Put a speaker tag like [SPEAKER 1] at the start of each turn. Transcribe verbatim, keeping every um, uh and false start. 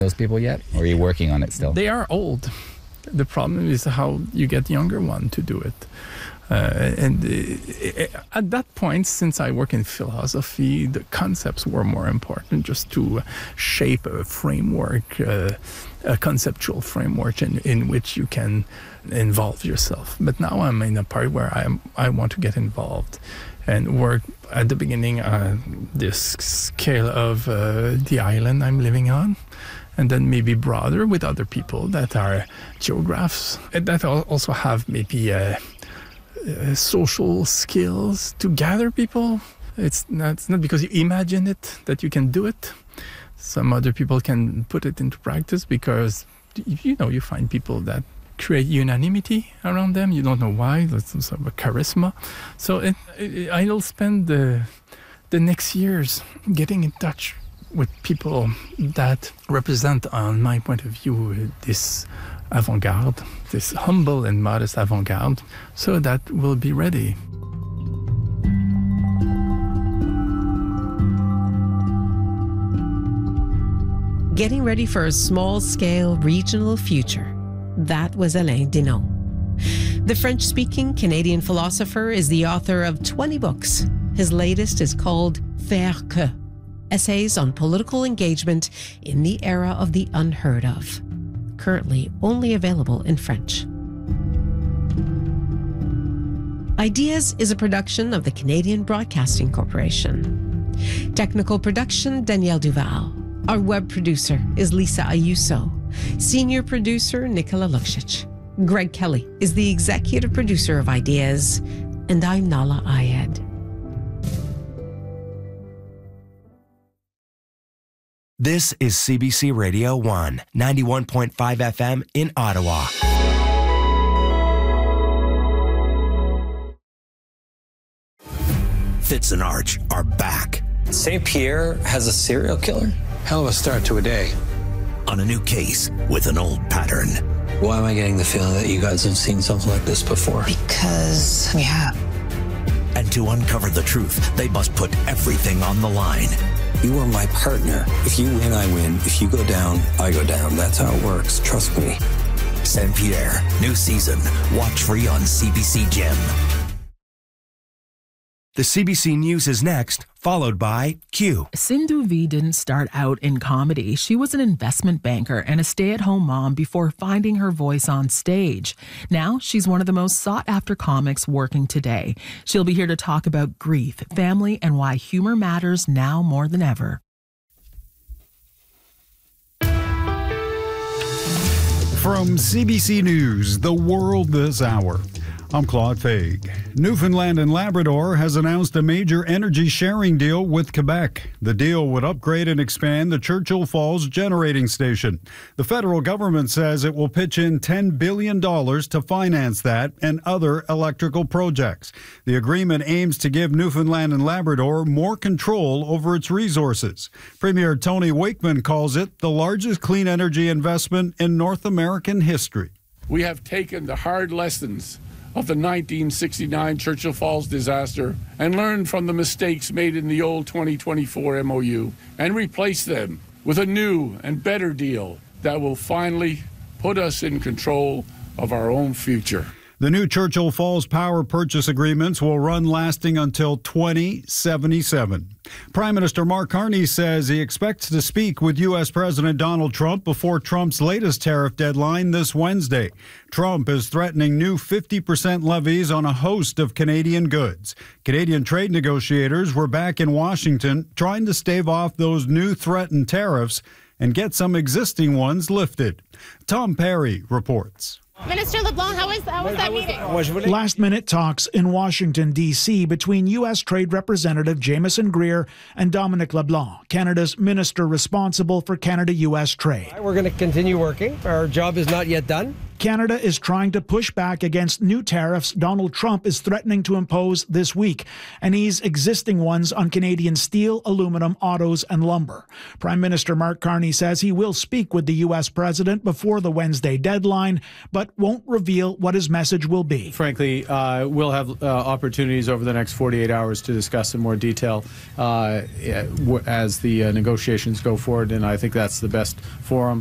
[SPEAKER 1] those people yet, or are you working on it still?
[SPEAKER 2] They are old. The problem is how you get younger one to do it. Uh, and uh, at that point, since I work in philosophy, the concepts were more important, just to shape a framework, uh, a conceptual framework in, in which you can involve yourself. But now I'm in a part where I I want to get involved and work at the beginning on this scale of uh, the island I'm living on, and then maybe broader with other people that are geographers, and that also have maybe a Uh, social skills to gather people. It's not, it's not because you imagine it that you can do it. Some other people can put it into practice because, you know, you find people that create unanimity around them. You don't know why. That's sort of a charisma. So it, it, I'll spend the, the next years getting in touch with people that represent, on my point of view, this avant-garde, this humble and modest avant-garde, so that we'll be ready.
[SPEAKER 3] Getting ready for a small-scale regional future. That was Alain Denon. The French-speaking Canadian philosopher is the author of twenty books. His latest is called Faire que, Essays on Political Engagement in the Era of the Unheard Of. Currently only available in French. Ideas is a production of the Canadian Broadcasting Corporation. Technical production, Danielle Duval. Our web producer is Lisa Ayuso. Senior producer, Nicola Luksic. Greg Kelly is the executive producer of Ideas, and I'm Nala Ayed.
[SPEAKER 4] This is C B C Radio one, ninety-one point five F M in Ottawa. Fitz and Arch are back.
[SPEAKER 5] Saint Pierre has a serial killer? Hell of a start to a day.
[SPEAKER 4] On a new case with an old pattern.
[SPEAKER 5] Why am I getting the feeling that you guys have seen something like this before?
[SPEAKER 6] Because we have.
[SPEAKER 4] And to uncover the truth, they must put everything on the line.
[SPEAKER 5] You are my partner. If you win, I win. If you go down, I go down. That's how it works. Trust me.
[SPEAKER 4] Saint Pierre, new season. Watch free on C B C Gem. The C B C News is next, followed by Q.
[SPEAKER 7] Sindhu V didn't start out in comedy. She was an investment banker and a stay-at-home mom before finding her voice on stage. Now, she's one of the most sought-after comics working today. She'll be here to talk about grief, family, and why humor matters now more than ever.
[SPEAKER 8] From C B C News, The World This Hour, I'm Claude Faig. Newfoundland and Labrador has announced a major energy sharing deal with Quebec. The deal would upgrade and expand the Churchill Falls generating station. The federal government says it will pitch in ten billion dollars to finance that and other electrical projects. The agreement aims to give Newfoundland and Labrador more control over its resources. Premier Tony Wakeman calls it the largest clean energy investment in North American history.
[SPEAKER 9] We have taken the hard lessons of the nineteen sixty-nine Churchill Falls disaster and learned from the mistakes made in the old twenty twenty-four M O U and replaced them with a new and better deal that will finally put us in control of our own future.
[SPEAKER 8] The new Churchill Falls power purchase agreements will run lasting until twenty seventy-seven. Prime Minister Mark Carney says he expects to speak with U S President Donald Trump before Trump's latest tariff deadline this Wednesday. Trump is threatening new fifty percent levies on a host of Canadian goods. Canadian trade negotiators were back in Washington trying to stave off those new threatened tariffs and get some existing ones lifted. Tom Perry reports.
[SPEAKER 10] Minister LeBlanc, how was, how was that meeting?
[SPEAKER 11] Last-minute talks in Washington, D C between U S Trade Representative Jameson Greer and Dominic LeBlanc, Canada's minister responsible for Canada U S trade.
[SPEAKER 12] We're going to continue working. Our job is not yet done.
[SPEAKER 11] Canada is trying to push back against new tariffs Donald Trump is threatening to impose this week, and ease existing ones on Canadian steel, aluminum, autos, and lumber. Prime Minister Mark Carney says he will speak with the U S president before the Wednesday deadline, but but won't reveal what his message will be.
[SPEAKER 13] Frankly, uh, we'll have uh, opportunities over the next forty-eight hours to discuss in more detail uh, as the uh, negotiations go forward, and I think that's the best forum